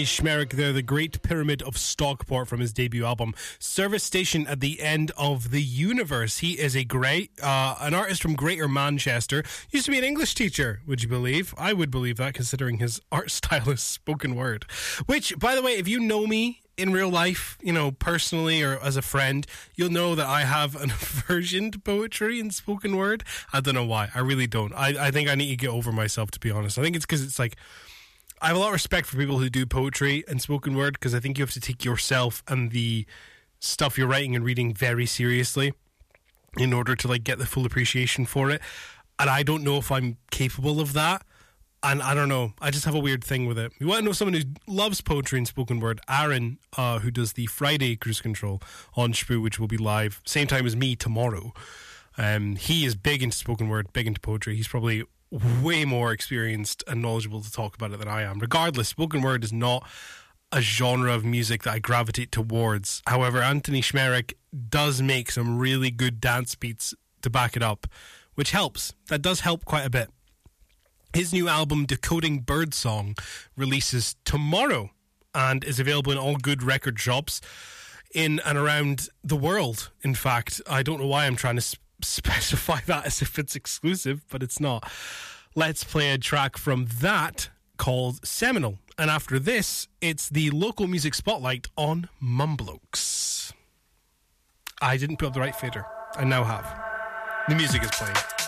Schmerich there, the Great Pyramid of Stockport from his debut album Service Station at the End of the Universe. He is an artist from Greater Manchester. Used to be an English teacher, would you believe? I would believe that, considering his art style is spoken word. Which, by the way, if you know me in real life, you know, personally or as a friend, you'll know that I have an aversion to poetry and spoken word. I don't know why. I really don't. I think I need to get over myself, to be honest. I think it's because it's like, I have a lot of respect for people who do poetry and spoken word, because I think you have to take yourself and the stuff you're writing and reading very seriously in order to like get the full appreciation for it. And I don't know if I'm capable of that. And I don't know. I just have a weird thing with it. You want to know someone who loves poetry and spoken word? Aaron, who does the Friday Cruise Control on Shpoo, which will be live same time as me tomorrow. He is big into spoken word, big into poetry. He's probably way more experienced and knowledgeable to talk about it than I am. Regardless, spoken word is not a genre of music that I gravitate towards. However, Anthony Schmerich does make some really good dance beats to back it up, which helps. That does help quite a bit. His new album, Decoding Birdsong, releases tomorrow and is available in all good record shops in and around the world. In fact, I don't know why I'm trying to specify that as if it's exclusive, but it's not. Let's play a track from that called Seminal. And after this, it's the local music spotlight on Mumblokes. I didn't put up the right fader. I now have. The music is playing.